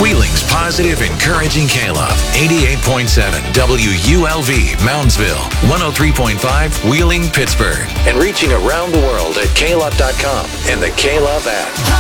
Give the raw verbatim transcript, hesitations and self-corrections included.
Wheeling's positive, encouraging K-Love. eighty-eight point seven W U L V, Moundsville. one oh three point five, Wheeling, Pittsburgh. And reaching around the world at K Love dot com and the K-Love app.